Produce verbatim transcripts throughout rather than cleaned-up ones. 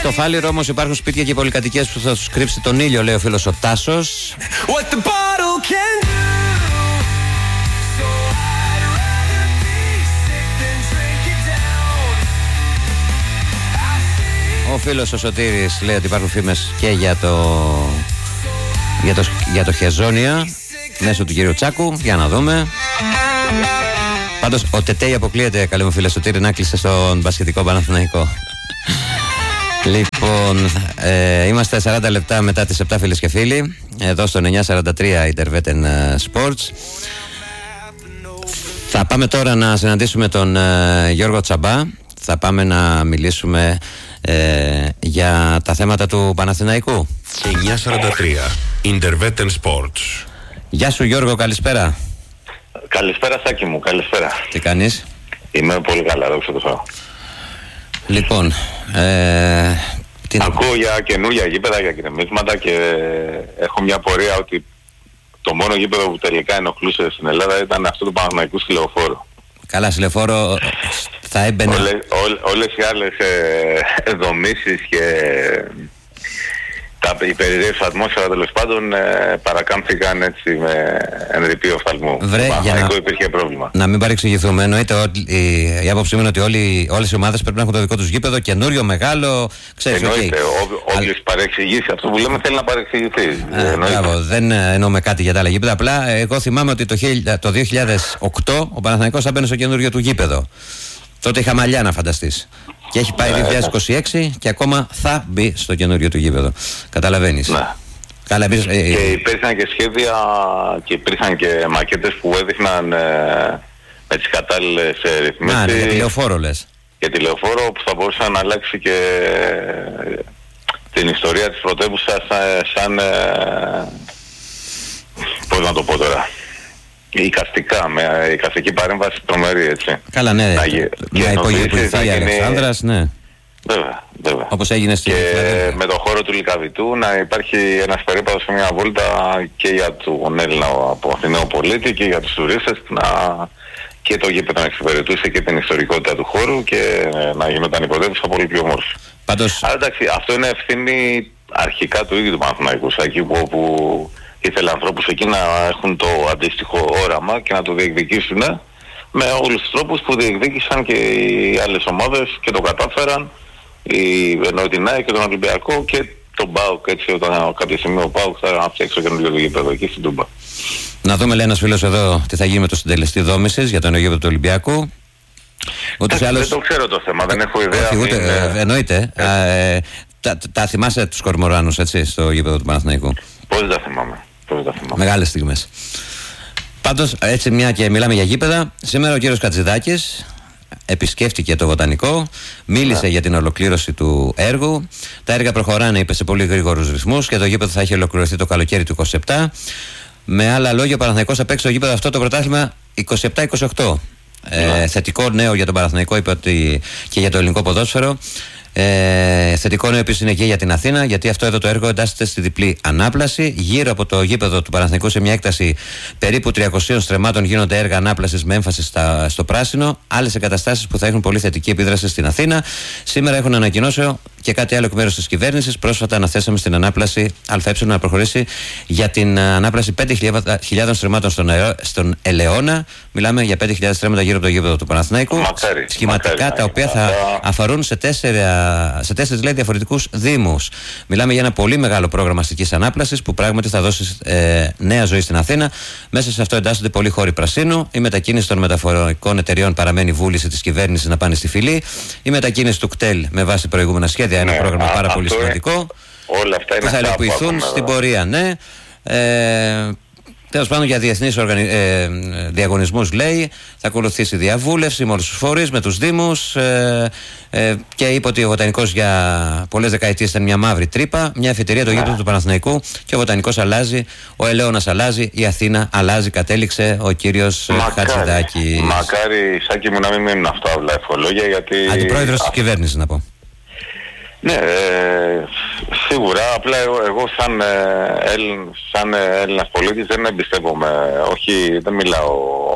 στο Φάληρο όμως υπάρχουν σπίτια και πολυκατοικίες που θα τους κρύψει τον ήλιο, λέει ο φίλος ο Τάσος. Ο φίλος ο Σωτήρης λέει ότι υπάρχουν φήμες και για το, για το, για το Χεζόνια μέσω του κυρίου Τσάκου. Για να δούμε. Πάντως ο Τετέι αποκλείεται, καλή μου φίλε Σωτήρη, να κλείσε στον μπασκετικό Παναθηναϊκό. Λοιπόν, ε, είμαστε σαράντα λεπτά μετά τις επτά, φίλες και φίλοι, εδώ στον εννιακόσια σαράντα τρία Intervetten Sports. Θα πάμε τώρα να συναντήσουμε τον ε, Γιώργο Τσαμπά. Θα πάμε να μιλήσουμε ε, για τα θέματα του Παναθηναϊκού. εννιακόσια σαράντα τρία Intervetten Sports. Γεια σου Γιώργο, καλησπέρα. Καλησπέρα Σάκη μου, καλησπέρα. Τι κάνεις? Είμαι πολύ καλά, δόξα τω Θεώ. Λοιπόν, ε, τι... ακούω για καινούργια γήπεδα, για γκρεμίσματα και έχω μια πορεία ότι το μόνο γήπεδο που τελικά ενοχλούσε στην Ελλάδα ήταν αυτό του Παναθηναϊκού στη Λεωφόρο. Καλά, στη Λεωφόρο θα έμπαινε... Όλες, ό, όλες οι άλλες ε, δομήσεις και τα υπερηδίες ατμόσφαιρα τέλος πάντων ε, παρακάμφθηκαν έτσι με ενρυπή οφθαλμού. Βρε, για να... υπήρχε πρόβλημα. Να μην παρεξηγηθούμε, εννοείται ότι η, η άποψή μου είναι ότι όλοι, όλες οι ομάδες πρέπει να έχουν το δικό τους γήπεδο, καινούριο, μεγάλο, ξέρεις. Εννοείται, okay. όποιος Αλλά... παρεξηγήσει αυτό που λέμε θέλει να παρεξηγηθεί. Μπράβο, δεν εννοούμε κάτι για τα άλλα γήπεδα. Απλά εγώ θυμάμαι ότι το, το δύο χιλιάδες οκτώ ο Παναθηναϊκός θα μπαίνει στο καινούριο του γήπεδο. Τότε είχα μαλλιά, να φανταστείς. Και έχει πάει ναι, δύο χιλιάδες είκοσι έξι και ακόμα θα μπει στο καινούριο του γήπεδο. Καταλαβαίνεις. Ναι. Καλά, επίσης, και ε, υπήρχαν και σχέδια και υπήρχαν και μακέτες που έδειχναν ε, με τις κατάλληλες ρυθμίσεις. Ναι, για τηλεοφόρο λες. Για τηλεοφόρο που θα μπορούσε να αλλάξει και ε, την ιστορία της πρωτεύουσας σαν, σαν ε, πώς να το πω τώρα, εικαστικά, με εικαστική παρέμβαση τρομερή, έτσι. Καλά, ναι, να, να υπογειοποιηθεί η Αλεξάνδρας, ναι. Βέβαια, βέβαια. Όπως έγινε στην και Φλαδέλφια. Με το χώρο του Λυκαβητού να υπάρχει ένας περίπατος σε μια βόλτα και για τον Έλληνα από Αθηναίο πολίτη και για τους τουρίστες, να και το γήπεδο να εξυπηρετούσε και την ιστορικότητα του χώρου και να γινόταν η πρωτεύουσα πολύ πιο όμορφη. Πάντως... Αλλά εντάξει, αυτό είναι ευθύνη αρχικά του ίδιου του Παναθηναϊκού, εκεί που, που ήθελε ανθρώπους εκεί να έχουν το αντίστοιχο όραμα και να το διεκδικήσουν με όλους τους τρόπους που διεκδίκησαν και οι άλλες ομάδες και το κατάφεραν, η, ενώ την ΑΕΚ και τον Ολυμπιακό και τον ΠΑΟΚ, έτσι, όταν κάποια στιγμή ο ΠΑΟΚ θα φτιάξει το καινούργιο γήπεδο εκεί στην Τούμπα. Να δούμε, λέει ένας φίλος εδώ, τι θα γίνει με το συντελεστή δόμησης για το νέο γήπεδο του Ολυμπιακού. Ούτως άλλως... Δεν το ξέρω το θέμα, δεν έχω ιδέα. Όχι, ούτε, μην... ε, εννοείται. Ε. Α, ε, τα, τα θυμάσαι τους Κορμοράνους, έτσι, στο γήπεδο του Παναθηναϊκού? Πώς δεν τα θυμάμαι. Πώς δεν τα θυμάμαι. Μεγάλες στιγμές. Πάντως, έτσι μια και μιλάμε για γήπεδα, σήμερα ο κύριος Κατζηδάκης επισκέφτηκε το Βοτανικό, μίλησε yeah. για την ολοκλήρωση του έργου. Τα έργα προχωράνε, είπε, σε πολύ γρήγορους ρυθμούς και το γήπεδο θα έχει ολοκληρωθεί το καλοκαίρι του είκοσι επτά. Με άλλα λόγια, ο Παναθηναϊκός θα παίξει το γήπεδο αυτό το πρωτάθλημα είκοσι επτά είκοσι οκτώ. Yeah. Ε, θετικό νέο για τον Παναθηναϊκό, είπε, ότι και για το ελληνικό ποδόσφαιρο. Ε, θετικό νέο επίσης είναι και για την Αθήνα, γιατί αυτό εδώ το έργο εντάσσεται στη διπλή ανάπλαση. Γύρω από το γήπεδο του Παναθηναϊκού, σε μια έκταση περίπου τριακοσίων στρεμμάτων, γίνονται έργα ανάπλασης με έμφαση στα, στο πράσινο. Άλλες εγκαταστάσεις που θα έχουν πολύ θετική επίδραση στην Αθήνα. Σήμερα έχουν ανακοινώσει και κάτι άλλο εκ μέρους της κυβέρνησης. Πρόσφατα αναθέσαμε στην ανάπλαση ΑΕ να προχωρήσει για την ανάπλαση πέντε χιλιάδων στρεμμάτων στον, στον Ελαιώνα. Μιλάμε για πέντε χιλιάδες στρέμματα γύρω από το γήπεδο του Παναθηναϊκού. Μακάρι, σχηματικά μακάρι, τα οποία θα αφορούν σε τέσσερα. Σε τέσσερις, λέει, διαφορετικούς δήμους. Μιλάμε για ένα πολύ μεγάλο πρόγραμμα αστικής ανάπλασης που πράγματι θα δώσει ε, νέα ζωή στην Αθήνα. Μέσα σε αυτό εντάσσονται πολλοί χώροι πρασίνου. Η μετακίνηση των μεταφορικών εταιριών παραμένει βούληση της κυβέρνησης να πάνε στη φυλή. Η μετακίνηση του κτέλ με βάση προηγούμενα σχέδια, ένα ναι, πρόγραμμα α, πάρα πολύ σημαντικό. Είναι, όλα αυτά είναι που θα υλοποιηθούν στην πορεία, ναι. Ε, Τέλος πάντων, για διεθνείς οργανι... ε, διαγωνισμούς, λέει, θα ακολουθήσει διαβούλευση με όλους τους φορείς, με τους δήμους, ε, ε, και είπε ότι ο Βοτανικός για πολλές δεκαετίες ήταν μια μαύρη τρύπα, μια εφετερία το γήπεδο του Παναθηναϊκού, και ο Βοτανικός αλλάζει, ο Ελαιώνας αλλάζει, η Αθήνα αλλάζει, κατέληξε ο κύριος Χατζηδάκης. Μακάρι, Σάκη μου, να μην μείνουν αυτά όλα ευχολόγια, γιατί... Αντιπρόεδρος της κυβέρνησης, να πω. Ναι, ε, σίγουρα, απλά εγώ, εγώ σαν, ε, Έλλην, σαν ε, Έλληνας πολίτης δεν εμπιστεύομαι, όχι, δεν μιλάω,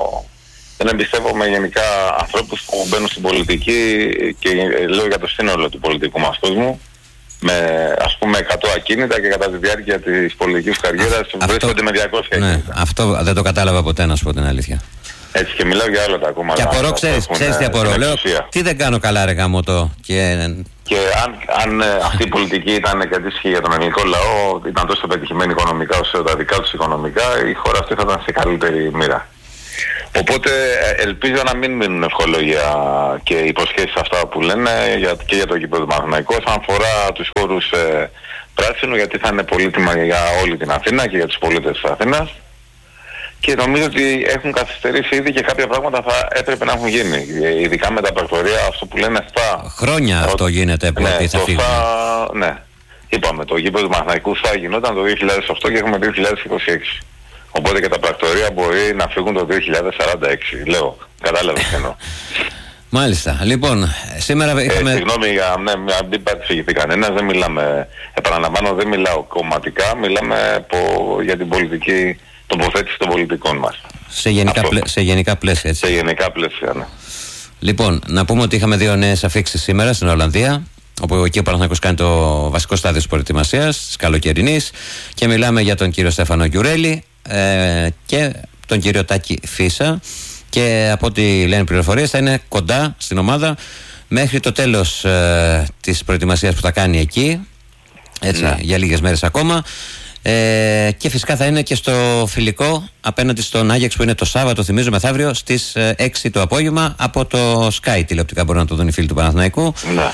δεν εμπιστεύομαι γενικά ανθρώπους που μπαίνουν στην πολιτική, και ε, λέω για το σύνολο του πολιτικού μας κόσμου, με ας πούμε εκατό ακίνητα και κατά τη διάρκεια της πολιτικής καριέρας βρίσκονται με διακόσια ναι, ακίνητα. Αυτό δεν το κατάλαβα ποτέ, να σου πω την αλήθεια. Έτσι, και μιλάω για όλα τα ακόμα. Και απορώ, ξέρεις, ξέρεις τι απορώ. Λέω, τι δεν κάνω καλά ρε γαμώτο. Και, και αν, αν αυτή η πολιτική ήταν και αντίστοιχη για τον ελληνικό λαό, ήταν τόσο πετυχημένη οικονομικά όσο τα δικά τους οικονομικά, η χώρα αυτή θα ήταν σε καλύτερη μοίρα. Οπότε ελπίζω να μην μείνουν ευχολόγια και υποσχέσεις αυτά που λένε για, και για το γήπεδο του Παναθηναϊκού όσον αφορά τους χώρους ε, πράσινου, γιατί θα είναι πολύτιμα για όλη την Αθήνα και για τους πολίτες της Αθήνας. Και νομίζω ότι έχουν καθυστερήσει ήδη και κάποια πράγματα θα έπρεπε να έχουν γίνει. Ειδικά με τα πρακτορία, αυτό που λένε εφτά χρόνια αυτό γίνεται που ναι, θα φύγουν. Ναι, είπαμε, το γήπεδο του Παναθηναϊκού θα γινόταν το δύο χιλιάδες οκτώ και έχουμε δύο χιλιάδες είκοσι έξι. Οπότε και τα πρακτορία μπορεί να φύγουν το δύο χιλιάδες σαράντα έξι. Λέω, κατάλαβες τι εννοώ. Μάλιστα. Λοιπόν, σήμερα είχαμε... Ε, συγγνώμη για ναι, μην παρεξηγηθεί κανένας, δεν μιλάμε, επαναλαμβάνω, δεν μιλάω κομματικά, μιλάμε πο, για την πολιτική τοποθέτηση των πολιτικών μας. Σε γενικά, πλαί, σε γενικά πλαίσια, έτσι. Σε γενικά πλαίσια, ναι. Λοιπόν, να πούμε ότι είχαμε δύο νέες αφίξεις σήμερα στην Ολλανδία, όπου εκεί ο Παναθηναϊκός κάνει το βασικό στάδιο της προετοιμασίας, της καλοκαιρινής, και μιλάμε για τον κύριο Στέφανο Γιουρέλη ε, και τον κύριο Τάκη Φίσα, και από ό,τι λένε πληροφορίες θα είναι κοντά στην ομάδα μέχρι το τέλος ε, της προετοιμασίας που θα κάνει εκεί, έτσι, ναι, για λίγες μέρες ακόμα. Ε, και φυσικά θα είναι και στο φιλικό απέναντι στον Άγιαξ που είναι το Σάββατο, θυμίζω, μεθαύριο στις έξι το απόγευμα από το Sky τηλεοπτικά, μπορούν να το δουν οι φίλοι του Παναθηναϊκού. Ναι.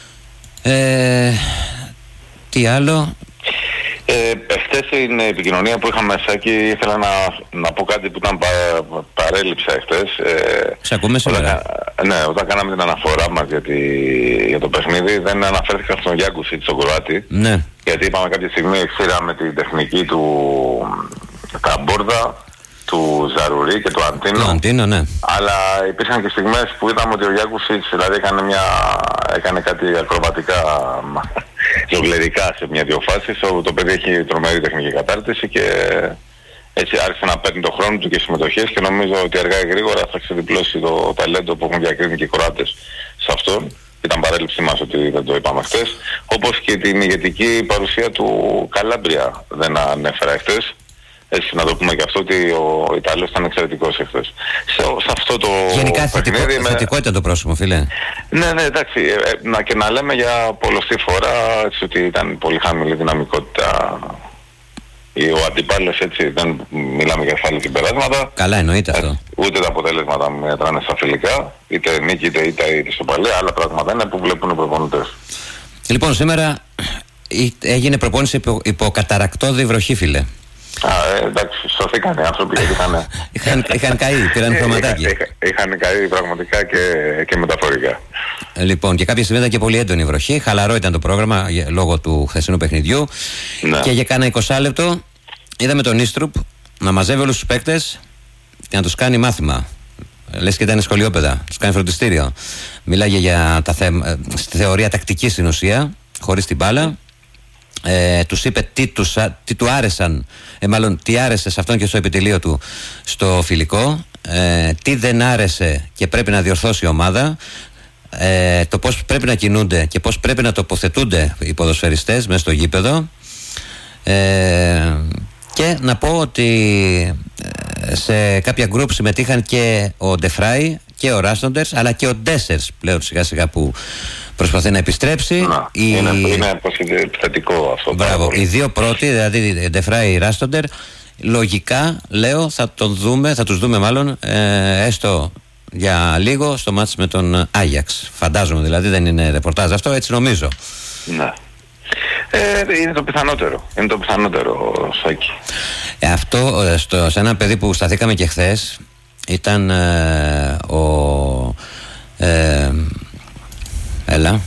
Ε, τι άλλο? Ε, εχθές στην επικοινωνία που είχαμε, Σάκη, ήθελα να, να πω κάτι που ήταν πα, παρέλειψα εχθές. Ε, Σε ακούμε σήμερα. Όταν, ναι, όταν κάναμε την αναφορά μας για, τη, για το παιχνίδι, δεν αναφέρθηκα στον Γιάνκουσιτ, τον Κροάτη. Ναι. Γιατί είπαμε κάποια στιγμή, εξήραμε την τεχνική του τα μπόρδα, του Ζαρουρί και του Αντίνο. Το Αντίνο, ναι. Αλλά υπήρχαν και στιγμές που είδαμε ότι ο Γιάνκουσιτ δηλαδή έκανε, μια, έκανε κάτι ακροβατικά, ζογλερικά σε μια-δυο φάσεις. Το παιδί έχει τρομερή τεχνική κατάρτιση και έτσι άρχισε να παίρνει το χρόνο του και συμμετοχές, και νομίζω ότι αργά ή γρήγορα θα ξεδιπλώσει το ταλέντο που έχουν διακρίνει και οι Κροάτες σε αυτόν. Ήταν παρέλειψή μας ότι δεν το είπαμε χτες. Όπως και την ηγετική παρουσία του Καλάμπρια δεν ανέφερα χτες. Έτσι, να το πούμε και αυτό, ότι ο Ιταλός ήταν εξαιρετικός εχθές. Σε, σε αυτό το γενικά θετικό, με... θετικό ήταν το πρόσωπο, φίλε. Ναι, ναι, εντάξει. Ε, να, και να λέμε για πολλωστή φορά έτσι, ότι ήταν πολύ χαμηλή δυναμικότητα. Ο αντιπάλος, έτσι, δεν μιλάμε για ασφάλεια συμπεράσματα. Καλά, εννοείται αυτό. Ε, ούτε τα αποτέλεσματα μετράνε στα φιλικά, είτε νίκη είτε είτε, είτε στο παλέ, άλλα πράγματα είναι που βλέπουν οι προπονητές. Λοιπόν, σήμερα έγινε προπόνηση υπό, υπό καταρακτώδη βροχή, φίλε. Α, ε, εντάξει, σωθήκαν οι άνθρωποι γιατί είχαν... είχαν, είχαν καεί, πήραν χρωματάκι. Είχαν, είχαν καεί πραγματικά και, και μεταφορικά. Λοιπόν, και κάποια στιγμή ήταν και πολύ έντονη βροχή. Χαλαρό ήταν το πρόγραμμα λόγω του χθεσινού παιχνιδιού. Ναι. Και για κάνα είκοσι λεπτό είδαμε τον Ίστρουπ να μαζεύει όλους τους παίκτες και να τους κάνει μάθημα. Λες και ήταν σχολιόπαιδα, τους κάνει φροντιστήριο. Μιλάγε για τα θε... στη θεωρία τακτική στην ουσία, χωρίς την μπάλα. Ε, τους είπε τι, τους, τι του άρεσαν, ε, μάλλον τι άρεσε σε αυτόν και στο επιτελείο του στο φιλικό, ε, τι δεν άρεσε και πρέπει να διορθώσει η ομάδα, ε, το πώς πρέπει να κινούνται και πώς πρέπει να τοποθετούνται οι ποδοσφαιριστές μέσα στο γήπεδο, ε, και να πω ότι σε κάποια γκρουπ συμμετείχαν και ο Ντεφράι και ο Ράστοντερς, αλλά και ο Ντέσσερς πλέον σιγά σιγά που προσπαθεί να επιστρέψει. Να, η... Είναι, είναι θετικό αυτό. Μπράβο. Οι δύο πρώτοι, δηλαδή Ντεφράι, Ράστοντερ, λογικά λέω θα τον δούμε, θα τους δούμε μάλλον ε, έστω για λίγο στο μάτς με τον Άγιαξ. Φαντάζομαι, δηλαδή δεν είναι ρεπορτάζ αυτό, έτσι νομίζω. Ναι. Ε, είναι το πιθανότερο. Είναι το πιθανότερο, Σάκη. Ε, αυτό στο, σε ένα παιδί που σταθήκαμε και χθες ήταν ε, ο ε, έλα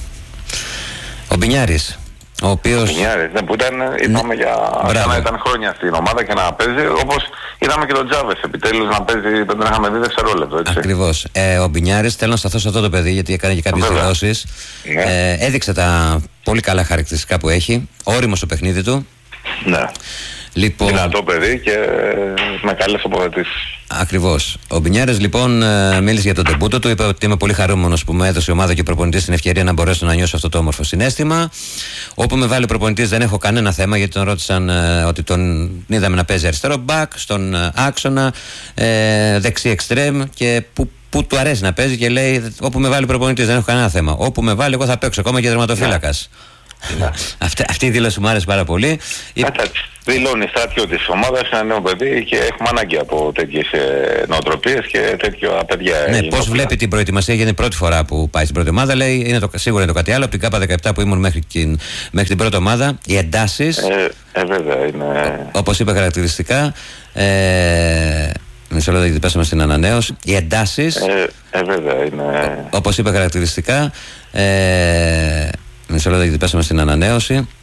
ο Μπινιάρης, ο οποίος... Ο Μπινιάρης, ναι, που ήταν, είπαμε για να ήταν χρόνια στην ομάδα και να παίζει, όπως είδαμε και τον Τζάβες επιτέλους να παίζει, δεν τον είχαμε δει δευτερόλεπτο, έτσι. Ακριβώς. Ε, ο Μπινιάρης, θέλω να σταθώ σε αυτό το παιδί γιατί έκανε και κάποιες δηλώσεις. Ναι. Ε, έδειξε τα πολύ καλά χαρακτηριστικά που έχει, όριμο στο παιχνίδι του. Ναι. Λοιπόν, δυνατό παιδί και με καλές αποδοτήσεις. Ακριβώς. Ο Μπινιάρες λοιπόν μίλησε για τον τεμπούτο του. Είπε ότι είμαι πολύ χαρούμενος που με έδωσε η ομάδα και ο προπονητής την ευκαιρία να μπορέσω να νιώσω αυτό το όμορφο συναίσθημα. Όπου με βάλει ο προπονητής δεν έχω κανένα θέμα, γιατί τον ρώτησαν ε, ότι τον είδαμε να παίζει αριστερό μπακ, στον ε, άξονα, ε, δεξί εξτρέμ και που, που του αρέσει να παίζει και λέει: όπου με βάλει ο προπονητής δεν έχω κανένα θέμα. Όπου με βάλει, εγώ θα παίξω ακόμα και τερματοφύλακας. Ναι. αυτή, αυτή η δήλωση μου άρεσε πάρα πολύ. Εντάξει, δηλώνει στρατιώτη της ομάδας, ένα νέο παιδί και έχουμε ανάγκη από τέτοιες ε, νοοτροπίες και τέτοια παιδιά. Ναι, πώς βλέπει την προετοιμασία, γιατί είναι η πρώτη φορά που πάει στην πρώτη ομάδα. Λέει: είναι το, σίγουρα είναι το κάτι άλλο. Από την ΚΑΠΑ δεκαεπτά που ήμουν μέχρι, μέχρι την πρώτη ομάδα, οι εντάσεις. Ε, ε, βέβαια, είναι. Όπως είπε χαρακτηριστικά. Ε, Μισό λεπτό, γιατί πέσαμε στην ανανέωση. Οι εντάσεις. Ε, ε, βέβαια, είναι. Όπως είπε χαρακτηριστικά. Ε, Μισό λεπτό, γιατί πέσαμε στην ανανέωση.